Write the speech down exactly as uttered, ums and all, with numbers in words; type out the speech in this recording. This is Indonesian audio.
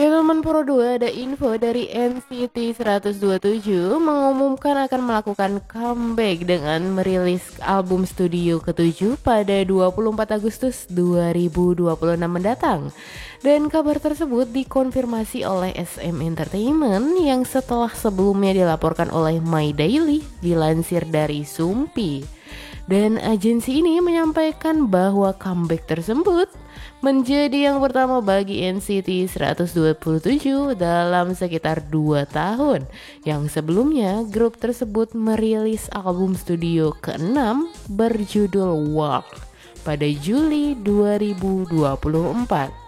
Gentleman Pro dua ada info dari N C T seratus dua puluh tujuh mengumumkan akan melakukan comeback dengan merilis album studio ketujuh pada dua puluh empat Agustus dua ribu dua puluh enam mendatang. Dan kabar tersebut dikonfirmasi oleh S M Entertainment yang setelah sebelumnya dilaporkan oleh My Daily dilansir dari Sumpi. Dan agensi ini menyampaikan bahwa comeback tersebut menjadi yang pertama bagi N C T seratus dua puluh tujuh dalam sekitar dua tahun. Yang sebelumnya grup tersebut merilis album studio keenam berjudul Walk pada Juli dua ribu dua puluh empat.